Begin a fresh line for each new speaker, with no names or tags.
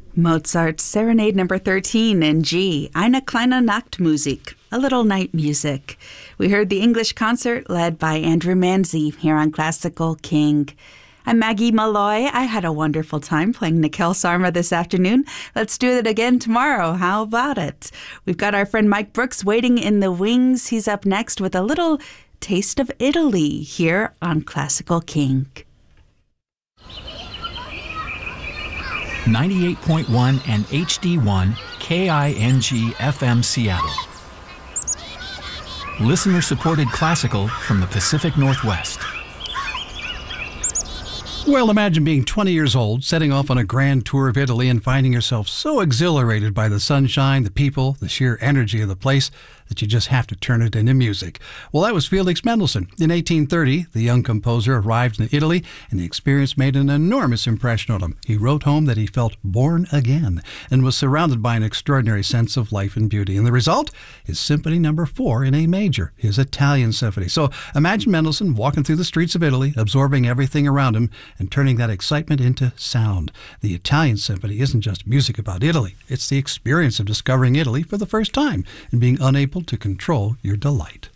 Mozart's Serenade Number 13 in G, Eine kleine Nachtmusik, a little night music. We heard the English concert led by Andrew Manzi here on Classical King. I'm Maggie Malloy. I had a wonderful time playing Nikhil Sarma this afternoon. Let's do it again tomorrow. How about it? We've got our friend Mike Brooks waiting in the wings. He's up next with a little taste of Italy here on Classical King.
98.1 and HD1 KING FM Seattle. Listener-supported classical from the Pacific Northwest.
Well, imagine being 20 years old, setting off on a grand tour of Italy and finding yourself so exhilarated by the sunshine, the people, the sheer energy of the place that you just have to turn it into music. Well, that was Felix Mendelssohn. In 1830, the young composer arrived in Italy, and the experience made an enormous impression on him. He wrote home that he felt born again and was surrounded by an extraordinary sense of life and beauty. And the result is Symphony No. 4 in A major, his Italian symphony. So imagine Mendelssohn walking through the streets of Italy, absorbing everything around him and turning that excitement into sound. The Italian symphony isn't just music about Italy. It's the experience of discovering Italy for the first time and being unable to control your delight.